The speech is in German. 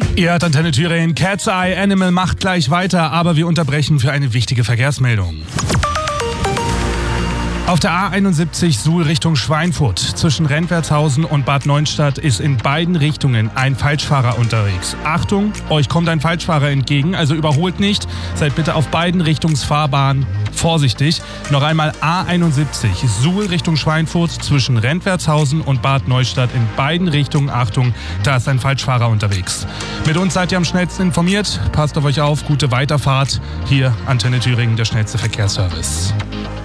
Ihr hört Antenne Thüringen, Cat's Eye Animal macht gleich weiter, aber wir unterbrechen für eine wichtige Verkehrsmeldung. Auf der A71 Suhl Richtung Schweinfurt zwischen Rentwertshausen und Bad Neustadt ist in beiden Richtungen ein Falschfahrer unterwegs. Achtung, euch kommt ein Falschfahrer entgegen, also überholt nicht. Seid bitte auf beiden Richtungsfahrbahnen vorsichtig. Noch einmal A71 Suhl Richtung Schweinfurt zwischen Rentwertshausen und Bad Neustadt in beiden Richtungen. Achtung, da ist ein Falschfahrer unterwegs. Mit uns seid ihr am schnellsten informiert. Passt auf euch auf, gute Weiterfahrt. Hier Antenne Thüringen, der schnellste Verkehrsservice.